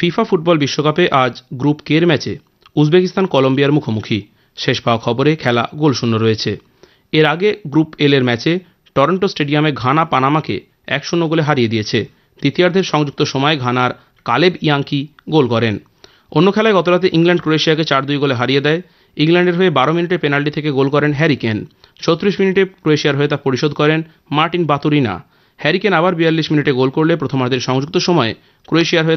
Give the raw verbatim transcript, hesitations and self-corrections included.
FIFA football বিশ্বকাপে আজ group কে এর ম্যাচে উজবেকিস্তান কলম্বিয়ার মুখোমুখি। শেষ পাওয়া খবরে খেলা গোলশূন্য রয়েছে। এর আগে গ্রুপ এল এর ম্যাচে টরন্টো স্টেডিয়ামে ঘানা পানামাকে এক শূন্য গোলে হারিয়ে দিয়েছে। তৃতীয়ার্ধের সংযুক্ত সময়ে ঘানার কালেব ইয়াঙ্কি গোল করেন। অন্য খেলায় গতরাতে ইংল্যান্ড ক্রোয়েশিয়াকে চার দুই গোলে হারিয়ে দেয়। ইংল্যান্ডের হয়ে বারো মিনিটে পেনাল্টি থেকে গোল করেন হ্যারি কেন। ছত্রিশ মিনিটে ক্রোয়েশিয়ার হয়ে তা পরিশোধ করেন মার্টিন বাতুরিনা। হ্যারি কেন আবার বিয়াল্লিশ মিনিটে গোল করলে প্রথমার্ধের সংযুক্ত সময়ে ক্রোয়েশিয়ার হয়ে